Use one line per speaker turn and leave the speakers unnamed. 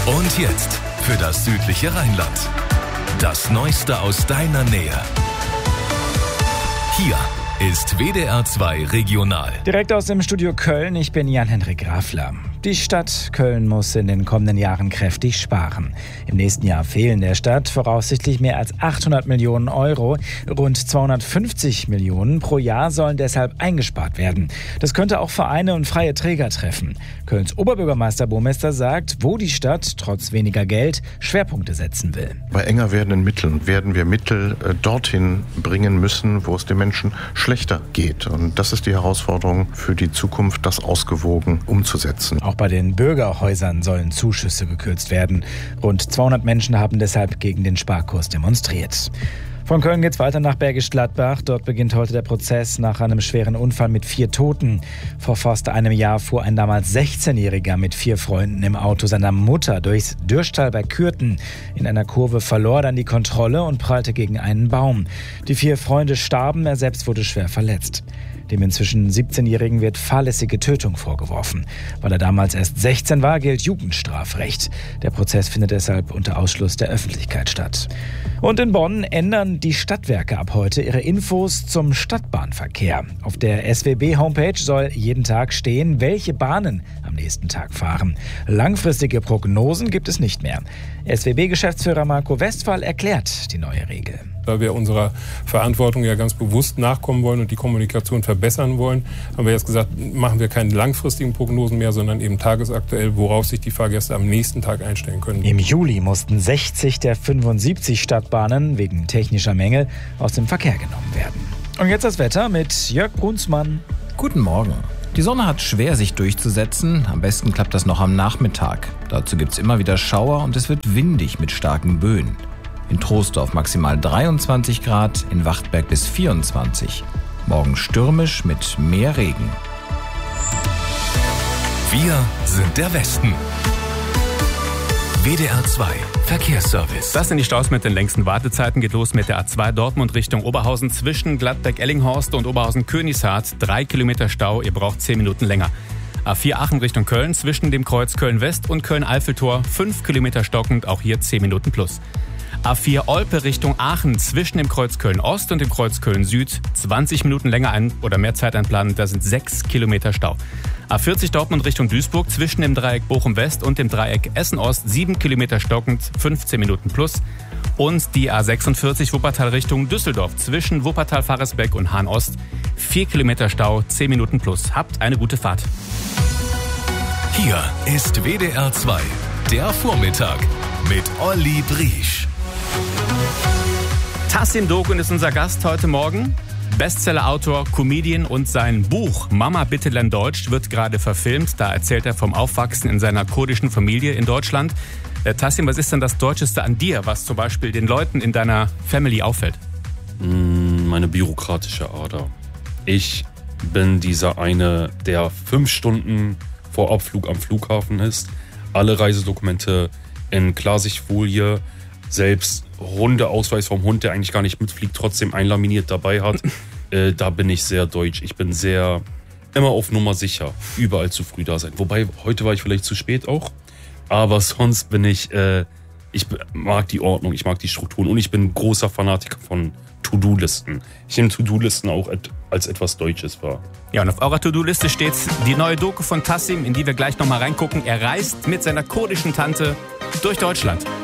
Und jetzt für das südliche Rheinland. Das Neueste aus deiner Nähe. Hier ist WDR 2 Regional.
Direkt aus dem Studio Köln, ich bin Jan-Henrik Grafler. Die Stadt Köln muss in den kommenden Jahren kräftig sparen. Im nächsten Jahr fehlen der Stadt voraussichtlich mehr als 800 Millionen Euro. Rund 250 Millionen pro Jahr sollen deshalb eingespart werden. Das könnte auch Vereine und freie Träger treffen. Kölns Oberbürgermeister Burmester sagt, wo die Stadt trotz weniger Geld Schwerpunkte setzen will.
Bei enger werdenden Mitteln werden wir Mittel dorthin bringen müssen, wo es den Menschen schlechter geht. Und das ist die Herausforderung für die Zukunft, das ausgewogen umzusetzen.
Auch bei den Bürgerhäusern sollen Zuschüsse gekürzt werden. Rund 200 Menschen haben deshalb gegen den Sparkurs demonstriert. Von Köln geht's weiter nach Bergisch Gladbach. Dort beginnt heute der Prozess nach einem schweren Unfall mit 4 Toten. Vor fast einem Jahr fuhr ein damals 16-Jähriger mit 4 Freunden im Auto seiner Mutter durchs Dürschtal bei Kürten. In einer Kurve verlor er dann die Kontrolle und prallte gegen einen Baum. Die 4 Freunde starben, er selbst wurde schwer verletzt. Dem inzwischen 17-Jährigen wird fahrlässige Tötung vorgeworfen. Weil er damals erst 16 war, gilt Jugendstrafrecht. Der Prozess findet deshalb unter Ausschluss der Öffentlichkeit statt. Und in Bonn ändern die Stadtwerke ab heute ihre Infos zum Stadtbahnverkehr. Auf der SWB-Homepage soll jeden Tag stehen, welche Bahnen am nächsten Tag fahren. Langfristige Prognosen gibt es nicht mehr. SWB-Geschäftsführer Marco Westphal erklärt die neue Regel.
Weil wir unserer Verantwortung ja ganz bewusst nachkommen wollen und die Kommunikation verbessern wollen, haben wir jetzt gesagt, machen wir keine langfristigen Prognosen mehr, sondern eben tagesaktuell, worauf sich die Fahrgäste am nächsten Tag einstellen können.
Im Juli mussten 60 der 75 Stadtbahnen wegen technischer Mängel aus dem Verkehr genommen werden. Und jetzt das Wetter mit Jörg Brunsmann.
Guten Morgen. Die Sonne hat schwer, sich durchzusetzen. Am besten klappt das noch am Nachmittag. Dazu gibt's immer wieder Schauer und es wird windig mit starken Böen. In Troisdorf maximal 23 Grad, in Wachtberg bis 24. Morgen stürmisch mit mehr Regen.
Wir sind der Westen. WDR 2 Verkehrsservice.
Das sind die Staus mit den längsten Wartezeiten. Geht los mit der A2 Dortmund Richtung Oberhausen zwischen Gladbeck-Ellinghorst und Oberhausen-Königshardt. 3 Kilometer Stau, ihr braucht 10 Minuten länger. A4 Aachen Richtung Köln zwischen dem Kreuz Köln-West und Köln-Eiffeltor. 5 Kilometer stockend, auch hier 10 Minuten plus. A4 Olpe Richtung Aachen zwischen dem Kreuz Köln-Ost und dem Kreuz Köln-Süd. 20 Minuten länger oder mehr Zeit einplanen, da sind 6 Kilometer Stau. A40 Dortmund Richtung Duisburg zwischen dem Dreieck Bochum-West und dem Dreieck Essen-Ost. 7 Kilometer stockend, 15 Minuten plus. Und die A46 Wuppertal Richtung Düsseldorf zwischen Wuppertal-Faresbeck und Hahn-Ost. 4 Kilometer Stau, 10 Minuten plus. Habt eine gute Fahrt.
Hier ist WDR 2, der Vormittag mit Olli Briesch.
Tassim Dokun ist unser Gast heute Morgen. Bestseller-Autor, Comedian und sein Buch Mama bitte lern Deutsch wird gerade verfilmt. Da erzählt er vom Aufwachsen in seiner kurdischen Familie in Deutschland. Tassim, was ist denn das Deutscheste an dir, was zum Beispiel den Leuten in deiner Family auffällt?
Meine bürokratische Ader. Ich bin dieser eine, der 5 Stunden vor Abflug am Flughafen ist, alle Reisedokumente in Klarsichtfolie, selbst Hundeausweis vom Hund, der eigentlich gar nicht mitfliegt, trotzdem einlaminiert dabei hat. Da bin ich sehr deutsch. Ich bin immer auf Nummer sicher, überall zu früh da sein. Wobei, heute war ich vielleicht zu spät auch, aber sonst bin ich mag die Ordnung, ich mag die Strukturen und ich bin großer Fanatiker von To-Do-Listen. Ich nehme To-Do-Listen auch als etwas Deutsches wahr.
Ja, und auf eurer To-Do-Liste steht die neue Doku von Tassim, in die wir gleich nochmal reingucken. Er reist mit seiner kurdischen Tante durch Deutschland.